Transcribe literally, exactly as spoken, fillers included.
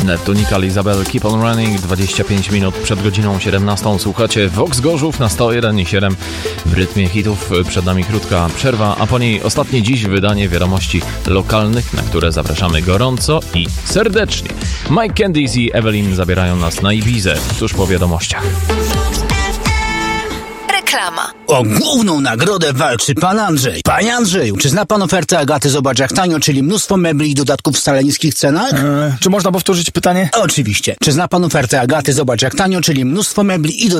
Neptunika, Izabel, Keep on Running, dwadzieścia pięć minut przed godziną siedemnastą. Słuchacie Vox Gorzów na sto jeden i siedem w rytmie hitów. Przed nami krótka przerwa, a po niej ostatnie dziś wydanie wiadomości lokalnych, na które zapraszamy gorąco i serdecznie. Mike Candice i Evelyn zabierają nas na Ibizę, tuż po wiadomościach. Reklama. O główną nagrodę walczy pan Andrzej. Panie Andrzeju, czy zna pan ofertę Agaty Zobacz jak tanio, czyli mnóstwo mebli i dodatków w wcale niskich cenach? Eee, czy można powtórzyć pytanie? Oczywiście. Czy zna pan ofertę Agaty Zobacz jak tanio, czyli mnóstwo mebli i dodatków